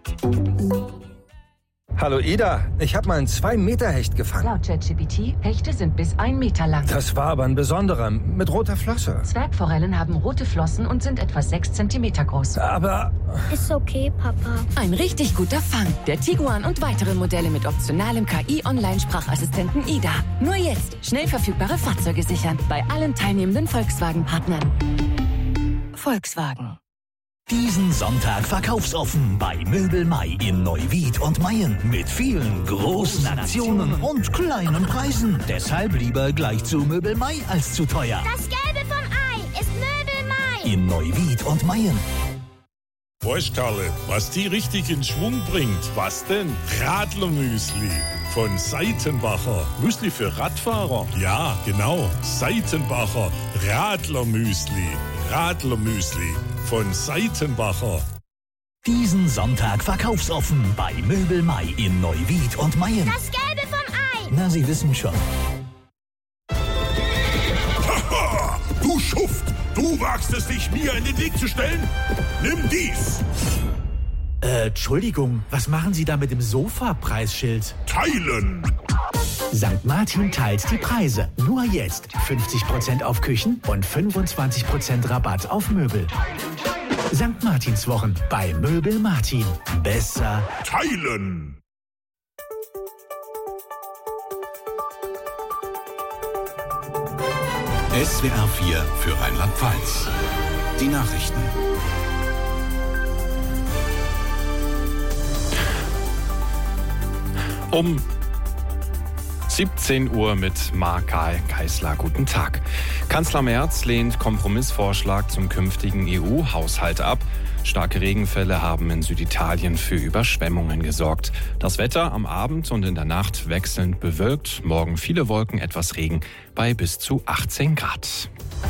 Hallo Ida, ich habe mal einen 2-Meter-Hecht gefangen. Laut ChatGPT, Hechte sind bis 1 Meter lang. Das war aber ein besonderer, mit roter Flosse. Zwergforellen haben rote Flossen und sind etwa 6 Zentimeter groß. Aber... Ist okay, Papa. Ein richtig guter Fang. Der Tiguan und weitere Modelle mit optionalem KI-Online-Sprachassistenten Ida. Nur jetzt schnell verfügbare Fahrzeuge sichern. Bei allen teilnehmenden Volkswagen-Partnern. Volkswagen. Diesen Sonntag verkaufsoffen bei Möbel Mai in Neuwied und Mayen mit vielen großen Aktionen und kleinen Preisen. Deshalb lieber gleich zu Möbel Mai als zu teuer. Das Gelbe vom Ei ist Möbel Mai. In Neuwied und Mayen. Karle, was die richtig in Schwung bringt. Was denn? Radlermüsli von Seitenbacher. Müsli für Radfahrer? Ja, genau. Seitenbacher Radlermüsli. Radlermüsli von Seitenbacher. Diesen Sonntag verkaufsoffen bei Möbel Mai in Neuwied und Mayen. Das Gelbe vom Ei. Na, Sie wissen schon. Haha, du Schuft! Du wagst es, dich mir in den Weg zu stellen? Nimm dies! Entschuldigung, was machen Sie da mit dem Sofa-Preisschild? Teilen! St. Martin teilt die Preise. Nur jetzt 50% auf Küchen und 25% Rabatt auf Möbel. St. Martinswochen bei Möbel Martin. Besser teilen! SWR 4 für Rheinland-Pfalz. Die Nachrichten. Um 17 Uhr mit Marc Geisler. Guten Tag. Kanzler Merz lehnt Kompromissvorschlag zum künftigen EU-Haushalt ab. Starke Regenfälle haben in Süditalien für Überschwemmungen gesorgt. Das Wetter am Abend und in der Nacht wechselnd bewölkt. Morgen viele Wolken, etwas Regen bei bis zu 18 Grad.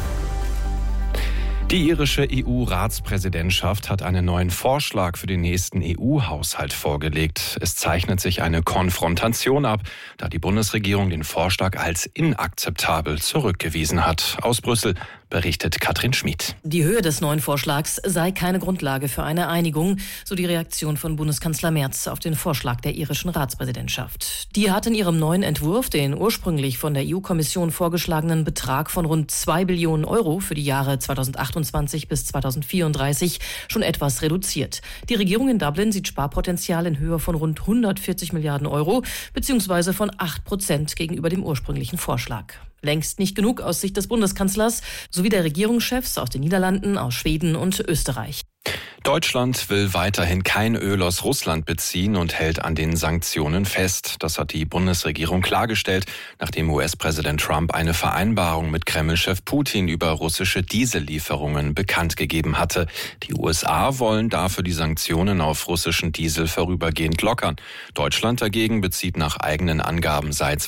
Die irische EU-Ratspräsidentschaft hat einen neuen Vorschlag für den nächsten EU-Haushalt vorgelegt. Es zeichnet sich eine Konfrontation ab, da die Bundesregierung den Vorschlag als inakzeptabel zurückgewiesen hat. Aus Brüssel berichtet Katrin Schmid. Die Höhe des neuen Vorschlags sei keine Grundlage für eine Einigung, so die Reaktion von Bundeskanzler Merz auf den Vorschlag der irischen Ratspräsidentschaft. Die hat in ihrem neuen Entwurf den ursprünglich von der EU-Kommission vorgeschlagenen Betrag von rund 2 Billionen Euro für die Jahre 2028 bis 2034 schon etwas reduziert. Die Regierung in Dublin sieht Sparpotenzial in Höhe von rund 140 Milliarden Euro bzw. von 8% gegenüber dem ursprünglichen Vorschlag. Längst nicht genug aus Sicht des Bundeskanzlers sowie der Regierungschefs aus den Niederlanden, aus Schweden und Österreich. Deutschland will weiterhin kein Öl aus Russland beziehen und hält an den Sanktionen fest. Das hat die Bundesregierung klargestellt, nachdem US-Präsident Trump eine Vereinbarung mit Kreml-Chef Putin über russische Diesellieferungen bekannt gegeben hatte. Die USA wollen dafür die Sanktionen auf russischen Diesel vorübergehend lockern. Deutschland dagegen bezieht nach eigenen Angaben seit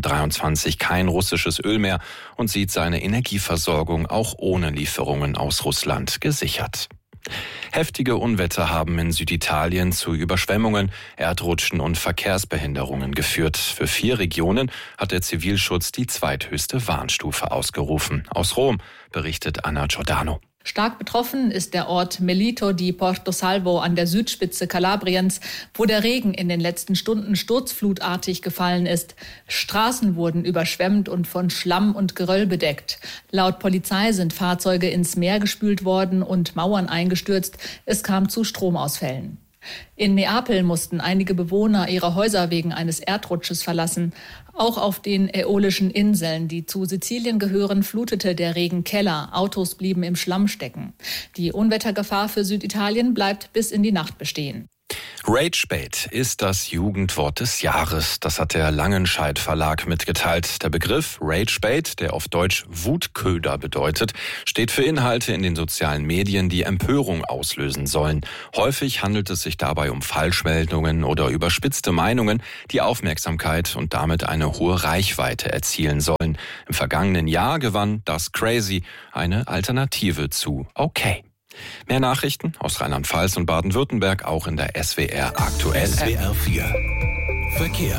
2023 kein russisches Öl mehr und sieht seine Energieversorgung auch ohne Lieferungen aus Russland gesichert. Heftige Unwetter haben in Süditalien zu Überschwemmungen, Erdrutschen und Verkehrsbehinderungen geführt. Für 4 Regionen hat der Zivilschutz die zweithöchste Warnstufe ausgerufen. Aus Rom berichtet Anna Giordano. Stark betroffen ist der Ort Melito di Porto Salvo an der Südspitze Kalabriens, wo der Regen in den letzten Stunden sturzflutartig gefallen ist. Straßen wurden überschwemmt und von Schlamm und Geröll bedeckt. Laut Polizei sind Fahrzeuge ins Meer gespült worden und Mauern eingestürzt. Es kam zu Stromausfällen. In Neapel mussten einige Bewohner ihre Häuser wegen eines Erdrutsches verlassen. Auch auf den Äolischen Inseln, die zu Sizilien gehören, flutete der Regen Keller. Autos blieben im Schlamm stecken. Die Unwettergefahr für Süditalien bleibt bis in die Nacht bestehen. Ragebait ist das Jugendwort des Jahres. Das hat der Langenscheidt Verlag mitgeteilt. Der Begriff Ragebait, der auf Deutsch Wutköder bedeutet, steht für Inhalte in den sozialen Medien, die Empörung auslösen sollen. Häufig handelt es sich dabei um Falschmeldungen oder überspitzte Meinungen, die Aufmerksamkeit und damit eine hohe Reichweite erzielen sollen. Im vergangenen Jahr gewann Das Crazy, eine Alternative zu Okay. Mehr Nachrichten aus Rheinland-Pfalz und Baden-Württemberg auch in der SWR aktuell. SWR 4 Verkehr.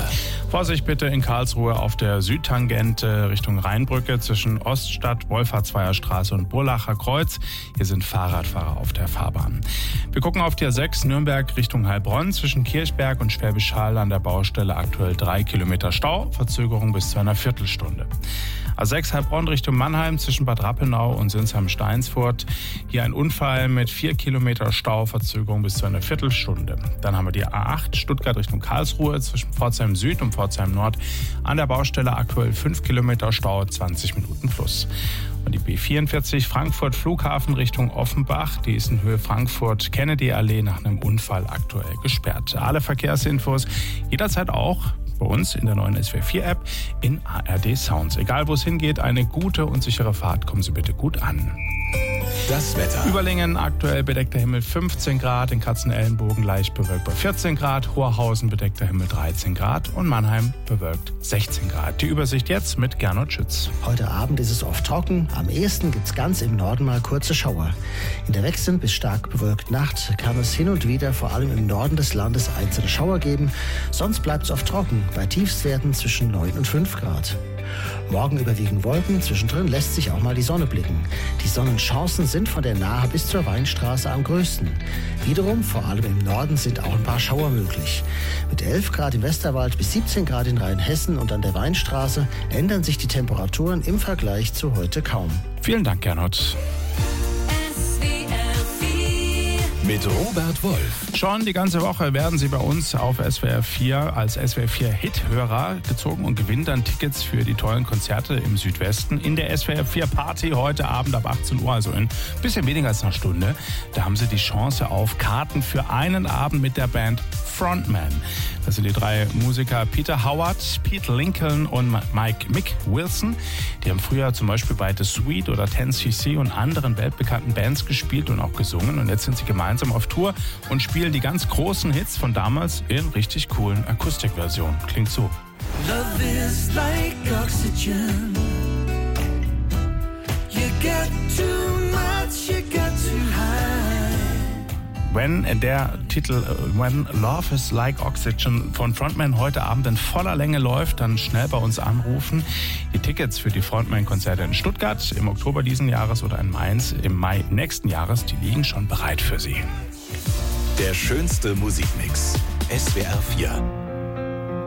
Vorsicht bitte in Karlsruhe auf der Südtangente Richtung Rheinbrücke zwischen Oststadt, Wolfhartsweiher Straße und Burlacher Kreuz. Hier sind Fahrradfahrer auf der Fahrbahn. Wir gucken auf die A6 Nürnberg Richtung Heilbronn zwischen Kirchberg und Schwäbisch Hall an der Baustelle aktuell 3 Kilometer Stau, Verzögerung bis zu einer Viertelstunde. A6 Heilbronn Richtung Mannheim zwischen Bad Rappenau und Sinsheim-Steinsfurt. Hier ein Unfall mit 4 Kilometer Stau, Verzögerung bis zu einer Viertelstunde. Dann haben wir die A8 Stuttgart Richtung Karlsruhe zwischen Pforzheim Süd und Pforzheim Nord. An der Baustelle aktuell 5 Kilometer Stau, 20 Minuten plus. Und die B44 Frankfurt Flughafen Richtung Offenbach, die ist in Höhe Frankfurt-Kennedy-Allee nach einem Unfall aktuell gesperrt. Alle Verkehrsinfos jederzeit auch bei uns in der neuen SWR4-App in ARD Sounds. Egal wo es hingeht, eine gute und sichere Fahrt. Kommen Sie bitte gut an. Das Wetter. Überlingen aktuell bedeckter Himmel 15 Grad, in Katzenellenbogen leicht bewölkt bei 14 Grad, Horhausen bedeckter Himmel 13 Grad und Mannheim bewölkt 16 Grad. Die Übersicht jetzt mit Gernot Schütz. Heute Abend ist es oft trocken, am ehesten gibt es ganz im Norden mal kurze Schauer. In der wechselnd bis stark bewölkten Nacht kann es hin und wieder vor allem im Norden des Landes einzelne Schauer geben, sonst bleibt es oft trocken, bei Tiefstwerten zwischen 9 und 5 Grad. Morgen überwiegen Wolken, zwischendrin lässt sich auch mal die Sonne blicken. Die Sonnenchancen sind von der Nahe bis zur Weinstraße am größten. Wiederum, vor allem im Norden, sind auch ein paar Schauer möglich. Mit 11 Grad im Westerwald bis 17 Grad in Rheinhessen und an der Weinstraße ändern sich die Temperaturen im Vergleich zu heute kaum. Vielen Dank, Gernot. Mit Robert Wolf. Schon die ganze Woche werden Sie bei uns auf SWR 4 als SWR 4 Hit-Hörer gezogen und gewinnen dann Tickets für die tollen Konzerte im Südwesten. In der SWR 4 Party heute Abend ab 18 Uhr, also in ein bisschen weniger als einer Stunde, da haben Sie die Chance auf Karten für einen Abend mit der Band Frontman. Das sind die 3 Musiker Peter Howard, Pete Lincoln und Mick Wilson. Die haben früher zum Beispiel bei The Sweet oder 10cc und anderen weltbekannten Bands gespielt und auch gesungen. Und jetzt sind sie gemeinsam auf Tour und spielen die ganz großen Hits von damals in richtig coolen Akustikversionen. Klingt so. Love is like oxygen. You get too much, you get too high. Wenn der Titel When Love is Like Oxygen von Frontman heute Abend in voller Länge läuft, dann schnell bei uns anrufen. Die Tickets für die Frontman-Konzerte in Stuttgart im Oktober diesen Jahres oder in Mainz im Mai nächsten Jahres, die liegen schon bereit für Sie. Der schönste Musikmix. SWR 4.